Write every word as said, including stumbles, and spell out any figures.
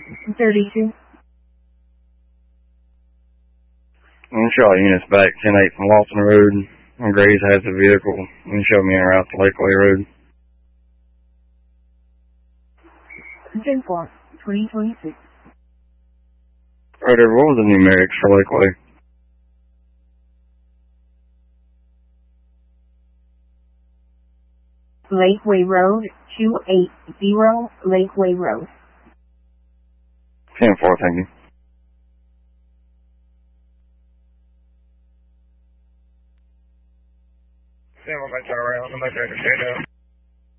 thirty-two. And show all units back ten eight from Lawson Road. And Grays has the vehicle. And show me en route to Lakeway Road. ten four, twenty twenty-six. Right, what was the numerics for Lakeway? Lakeway Road, two eight zero, Lakeway Road. ten four, thank you. Sam, I'll turn around. I'm not trying to stand up.